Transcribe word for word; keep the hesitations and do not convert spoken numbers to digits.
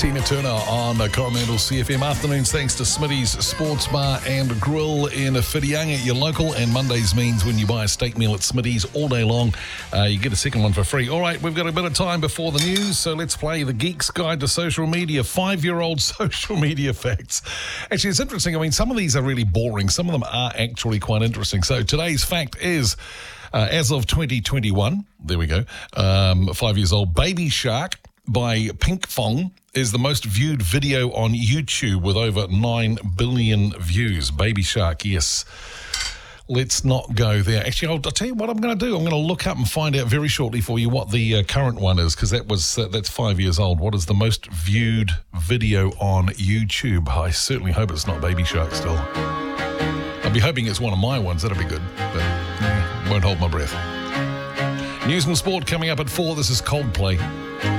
Tina Turner on Coromandel C F M. Afternoons thanks to Smitty's Sports Bar and Grill in Whitianga, your local. And Mondays means when you buy a steak meal at Smitty's all day long, uh, you get a second one for free. All right, we've got a bit of time before the news, so let's play the Geek's Guide to Social Media. Five-year-old social media facts. Actually, it's interesting. I mean, some of these are really boring. Some of them are actually quite interesting. So today's fact is, uh, as of twenty twenty-one, there we go, um, five years old, Baby Shark by Pinkfong is the most viewed video on YouTube with over nine billion views. Baby Shark, yes. Let's not go there. Actually, I'll, I'll tell you what I'm going to do. I'm going to look up and find out very shortly for you what the uh, current one is, because that was uh, that's five years old. What is the most viewed video on YouTube? I certainly hope it's not Baby Shark still. I'll be hoping it's one of my ones. That'll be good, but mm, won't hold my breath. News and sport coming up at four. This is Coldplay.